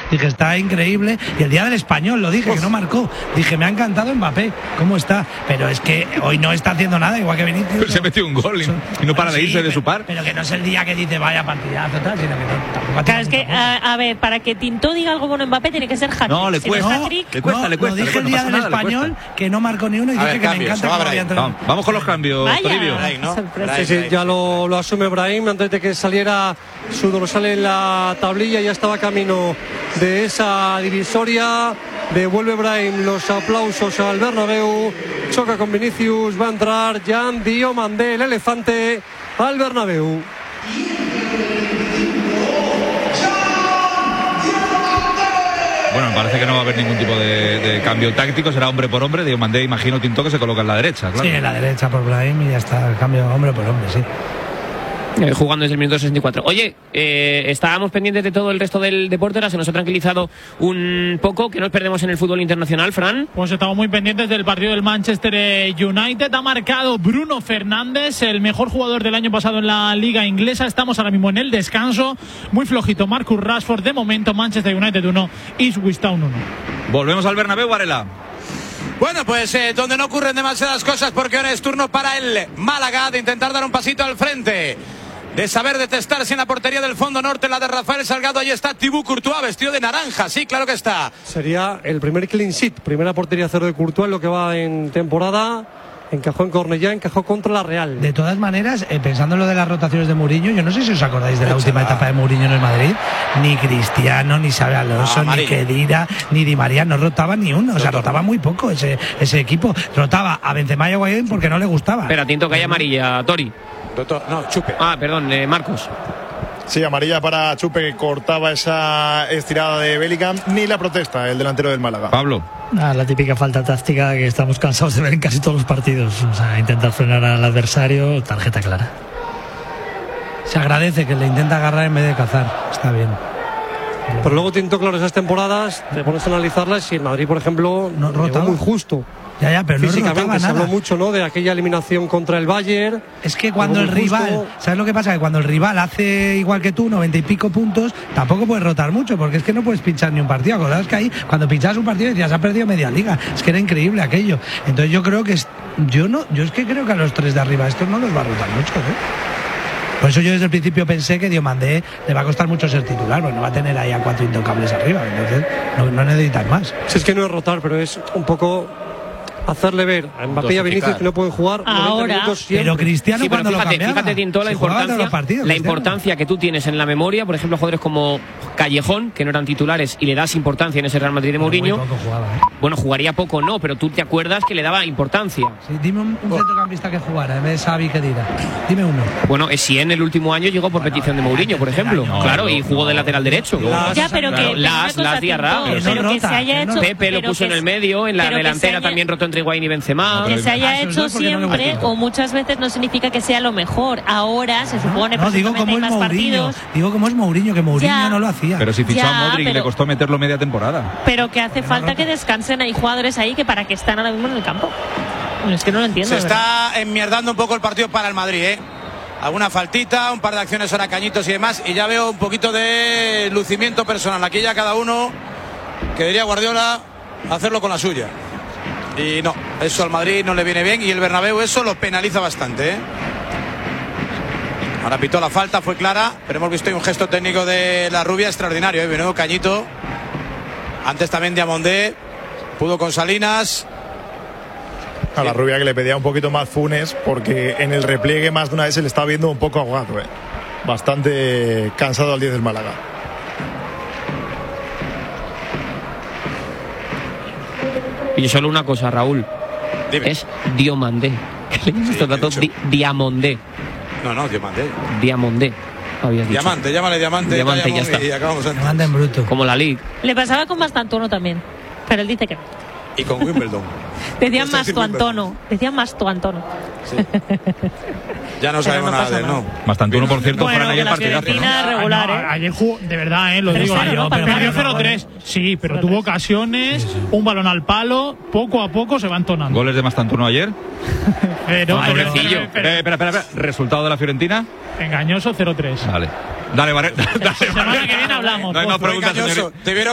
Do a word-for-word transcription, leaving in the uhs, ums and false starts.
dije, está increíble. Y el día del Español lo dije, que no marcó. Dije, me ha encantado Mbappé, ¿cómo está? Pero es que hoy no está haciendo nada, igual que Vinicius. Pero se metió un gol y, y no para de irse sí, de su par. Pero que no es el día que dice, vaya partidazo, tal, sino que no, tampoco. Claro, es que, a, a ver, para que Tintó diga algo bueno Mbappé, tiene que ser hat-trick. No, le si cuesta. No, No, le cuesta, no, le cuesta. Lo dije le el día cuesta, del nada, Español, que no marcó ni uno y A dije ver, que cambios, me encanta que vaya a entrar. Vamos, vamos con los cambios, Vaya, Toribio. Brahim, ¿no? sorpresa. Sí, sí, ya lo, lo asume Brahim antes de que saliera su dorsal en la tablilla, ya estaba camino de esa divisoria. Devuelve Brahim los aplausos al Bernabéu, choca con Vinicius, va a entrar Jan Diomandé, el elefante, al Bernabéu. Bueno, me parece que no va a haber ningún tipo de, de cambio táctico, será hombre por hombre. Diomandé, imagino, Tintó, que se coloca en la derecha, claro. Sí, en la derecha por Brahim y ya está, el cambio hombre por hombre, sí. Eh, jugando desde el minuto sesenta y cuatro. Oye, eh, estábamos pendientes de todo el resto del deporte, ahora se nos ha tranquilizado un poco, que nos perdemos en el fútbol internacional, Fran. Pues estamos muy pendientes del partido del Manchester United. Ha marcado Bruno Fernández, el mejor jugador del año pasado en la liga inglesa. Estamos ahora mismo en el descanso, muy flojito Marcus Rashford. De momento Manchester United uno, Ipswich Town uno. Volvemos al Bernabéu, Varela. Bueno, pues eh, donde no ocurren demasiadas cosas, porque ahora es turno para el Málaga de intentar dar un pasito al frente, de saber detestarse en la portería del fondo norte, la de Rafael Salgado. Ahí está Thibaut Courtois, vestido de naranja, sí, claro que está. Sería el primer clean sheet, primera portería cero de Courtois en lo que va en temporada. Encajó en Cornellá, encajó contra la Real. De todas maneras, eh, pensando en lo de las rotaciones de Mourinho, yo no sé si os acordáis de la última etapa de Mourinho en el Madrid. Ni Cristiano, ni Xabi Alonso, Ah, ni Khedira, ni Di María, no rotaba ni uno. O sea, rotaba muy poco ese, ese equipo. Rotaba a Benzema y a Higuaín porque no le gustaba. Espera, Tinto, que hay amarilla, Tori. Doctor, no, Chupe. Ah, perdón, eh, Marcos. Sí, amarilla para Chupe, que cortaba esa estirada de Bellingham. Ni la protesta, el delantero del Málaga. Pablo. Ah, la típica falta táctica que estamos cansados de ver en casi todos los partidos. O sea, intentar frenar al adversario, tarjeta clara. Se agradece que le intenta agarrar en vez de cazar. Está bien. Pero luego Tinto, claro, esas temporadas te pones a analizarlas y el Madrid, por ejemplo, no rotaba. Muy justo. Ya, ya, pero físicamente no rotaba se nada. habló mucho, ¿no?, de aquella eliminación contra el Bayern. Es que cuando el rival, justo. ¿sabes lo que pasa? Que cuando el rival hace igual que tú, noventa y pico puntos, tampoco puedes rotar mucho, porque es que no puedes pinchar ni un partido. ¿Acordás que ahí, cuando pinchabas un partido, ya se ha perdido media liga? Es que era increíble aquello. Entonces yo creo que es, yo no, yo es que creo que a los tres de arriba estos no los va a rotar mucho, ¿eh? Por eso yo desde el principio pensé que Diomandé le va a costar mucho ser titular, porque no va a tener ahí a cuatro intocables arriba, entonces no, no necesitas más. Si es que no es rotar, pero es un poco hacerle ver a Mbappé y a Vinicius que no pueden jugar ahora, pero Cristiano, sí, pero cuando fíjate, lo cambiaba, fíjate Tinto, la si importancia, los partidos, la Cristiano. importancia que tú tienes en la memoria, por ejemplo, jugadores como Callejón, que no eran titulares y le das importancia en ese Real Madrid de Mourinho. Jugaba, ¿eh? Bueno, jugaría poco, no, pero tú te acuerdas que le daba importancia. Sí, dime un, un centrocampista que jugara en vez de Xavi, Khedira. Dime uno. Bueno, si en el último año llegó por bueno, petición de Mourinho, por ejemplo. Año, claro, no, y jugó no, de lateral no, derecho. No, ya, pero claro, que las, las Diarra. Pero, pero no que se haya hecho. Pepe lo puso en el medio, en la delantera también rotó entre Higuaín y Benzema. No, que se haya Ah, hecho siempre no o muchas veces no significa que sea lo mejor. Ahora se supone no, no digo como es más Mourinho, partidos. digo como es Mourinho, que Mourinho ya, no lo hacía. Pero si fichó ya, a Modric, pero, le costó meterlo media temporada. Pero que hace falta que descansen. Hay jugadores ahí que para qué están ahora mismo en el campo. Es que no lo entiendo. Se está enmierdando un poco el partido para el Madrid, ¿eh? Alguna faltita, un par de acciones ahora cañitos y demás, y ya veo un poquito de lucimiento personal. Aquí ya cada uno, que diría Guardiola, hacerlo con la suya. Y no, eso al Madrid no le viene bien, y el Bernabéu eso lo penaliza bastante, ¿eh? Ahora pitó la falta, fue clara, pero hemos visto ahí un gesto técnico de la rubia extraordinario, ¿eh? Menudo cañito. Antes también Diamondé pudo con Salinas. A la rubia que le pedía un poquito más Funes, porque en el repliegue más de una vez se le estaba viendo un poco ahogado, ¿eh? Bastante cansado al diez del Málaga. Y solo una cosa, Raúl. Dime. Es Diomandé. ¿Qué le Sí, estos datos? Di Diamondé. No, no, Diamante. Diamondé. Habías dicho. Diamante, llámale Diamante. Diamante, ya está. Y acabamos antes. Diamante en bruto. Como la Liga. Le pasaba con Mastantuono también. Pero él dice que no. Y con Wimbledon. Decían Este es Mastuantono. Decían Mastuantono. Sí. Ya no sabemos no nada de él, ¿no? Bastantuno, por cierto, Bueno, fueron ayer que la partidazo, ¿no? Fiorentina regular, Ah, ¿eh? no, ayer jugó, de verdad, ¿eh? Lo digo. cero, ¿no? Para Perdió el Málaga. cero tres. Sí, pero tuvo ocasiones, un balón al palo, poco a poco se va entonando. Goles de Bastantuno ayer. Pero, Ah, pero- pobrecillo. pero- pero- Espera, espera, espera. ¿Resultado de la Fiorentina? engañoso cero tres. Vale. Dale, Varela. La semana que viene hablamos. No hay más Pues, preguntas, Engañoso. señores. Te vieron